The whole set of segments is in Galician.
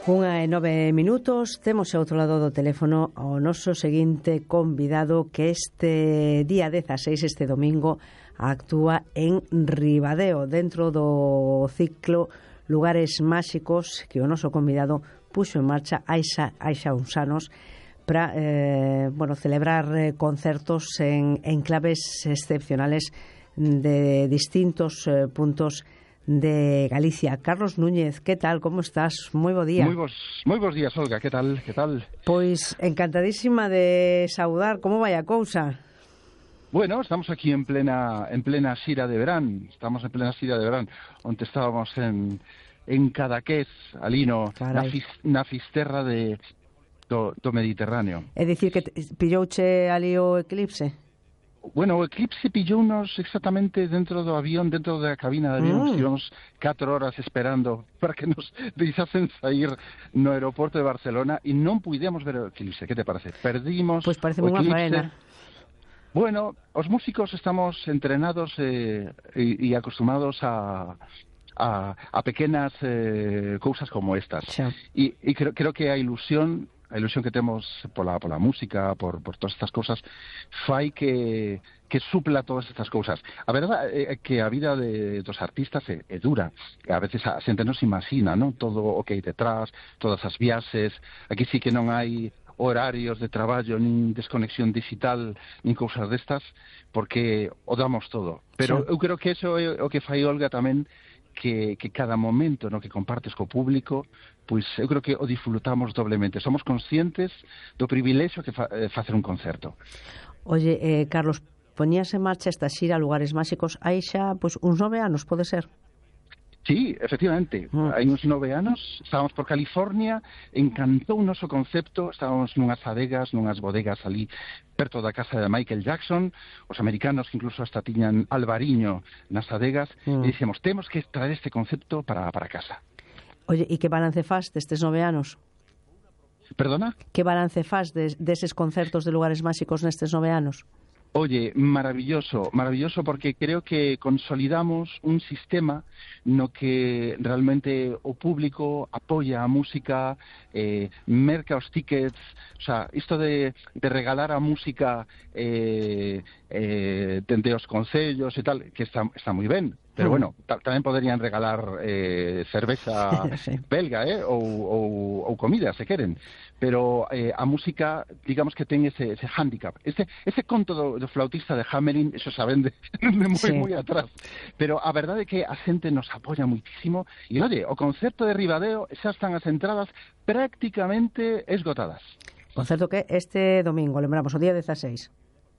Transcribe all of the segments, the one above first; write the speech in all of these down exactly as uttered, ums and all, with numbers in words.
Unha e nove minutos, temos ao outro lado do teléfono o noso seguinte convidado que este día dezaseis, este domingo, actúa en Ribadeo, dentro do ciclo Lugares Máxicos que o noso convidado puxo en marcha hai xa, hai xa uns anos para eh, bueno, celebrar eh, concertos en, en claves excepcionales de distintos eh, puntos de Galicia. Carlos Núñez, que tal? Como estás? Moi bo día. Moi bos, moi bos días, Olga, que tal? Que tal? Pois encantadísima de saudar. Como vai a cousa? Bueno, estamos aquí en plena en plena xira de verán. Estamos en plena xira de verán, onde estábamos en en Cadaqués, ali no na, fis, na fisterra de do, do Mediterráneo. É dicir que pillouche ali o eclipse? Bueno, o eclipse pillounos exactamente dentro do avión, dentro da cabina de avión. Mm. Estivemos catro horas esperando para que nos deixasen sair no aeroporto de Barcelona e non puidemos ver o eclipse. Que te parece? Perdimos Pois parece o unha eclipse. faena. Bueno, os músicos estamos entrenados eh, e, e acostumados a... a, a pequenas eh, cousas como estas. Sí. E, e creo, creo que a ilusión a ilusión que temos pola, pola música, por, por todas estas cousas, fai que, que supla todas estas cousas. A verdade é que a vida de, dos artistas é, é dura. A veces a xente non se imagina, non? Todo o que hai detrás, todas as viaxes. Aquí sí que non hai horarios de traballo, nin desconexión digital, nin cousas destas, porque o damos todo. Pero sí. Eu creo que eso é o que fai, Olga, tamén, que, que cada momento no que compartes co público, pois eu creo que o disfrutamos doblemente. Somos conscientes do privilexio que fa, eh, facer un concerto. Oye, eh, Carlos, poñías en marcha esta xira Lugares Máxicos hai xa pois, uns nove anos, pode ser? Sí, efectivamente. Mm. Hai uns nove anos, estábamos por California, encantou o noso concepto, estábamos nunhas adegas, nunhas bodegas ali, perto da casa de Michael Jackson, os americanos que incluso hasta tiñan albariño nas adegas, mm. e dixemos, temos que traer este concepto para, para casa. Oye, e que balance faz destes nove anos? Perdona? Que balance faz des, deses concertos de Lugares Máxicos nestes nove anos? Oye, maravilloso, maravilloso porque creo que consolidamos un sistema no que realmente o público apoia a música, eh, merca os tickets, o sea, isto de, de regalar a música eh, eh, dende os concellos e tal, que está, está moi ben. Pero bueno, tamén poderían regalar eh, cerveza sí. belga, eh, ou, ou, ou comida, se queren. Pero eh, a música, digamos que ten ese, ese hándicap. Ese, ese conto do, do flautista de Hamelin, eso saben de, de moi, sí. moi atrás. Pero a verdade é que a xente nos apoia muitísimo. E, oye, o concerto de Ribadeo xa están as entradas prácticamente esgotadas. Concerto que este domingo, lembramos, o día dezaseis.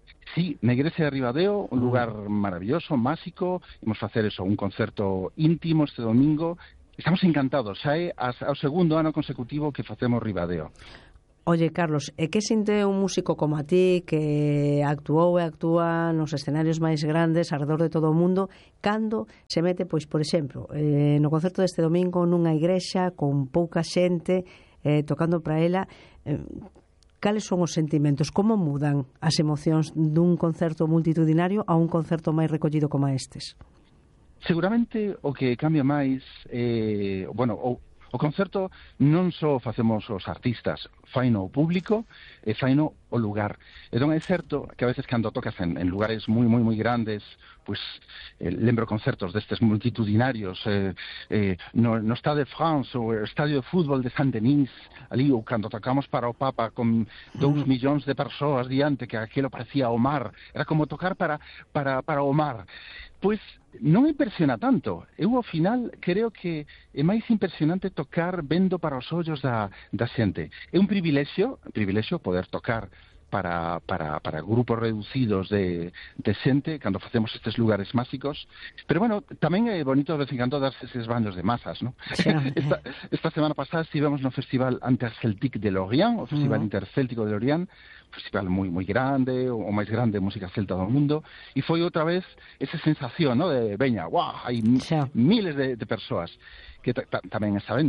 Sí, na igrexa de Ribadeo, un lugar maravilloso, máxico. Imos facer eso, un concerto íntimo este domingo. Estamos encantados, xa é ao segundo ano consecutivo que facemos Ribadeo. Oye, Carlos, e que sinte un músico como a ti que actuou e actúa nos escenarios máis grandes alrededor de todo o mundo cando se mete, pois, por exemplo, eh, no concerto deste domingo nunha igrexa con pouca xente eh, tocando para ela, eh, cales son os sentimentos? Como mudan as emocións dun concerto multitudinario a un concerto máis recollido como estes? Seguramente o que cambia máis, eh, bueno, o, o concerto non só facemos os artistas, faino o público e faino o lugar. Entón é certo que a veces cando tocas en, en lugares moi, moi, moi grandes, pois eh, lembro concertos destes multitudinarios eh, eh, no, no Stade de France ou o estadio de fútbol de Saint-Denis, ali, ou cando tocamos para o Papa con dous mm. millóns de persoas diante, que aquilo parecía o mar, era como tocar para, para, para o mar. Pois non impresiona tanto. Eu, ao final, creo que é máis impresionante tocar vendo para os ollos da, da xente. É un privilexio, un privilexio poder tocar para, para, para grupos reducidos de, de xente cando facemos estes lugares máxicos, pero bueno, tamén é bonito de vez en cando darse eses baños de masas, ¿no? Sí. esta, esta semana pasada estivemos no Festival Interceltique de Lorient, o Festival uh-huh. Intercéltico de Lorient, festival moi moi grande, o máis grande de música celta do mundo, e foi outra vez esa sensación, ¿no? De veña, guau, hai sí. miles de, de persoas que tamén saben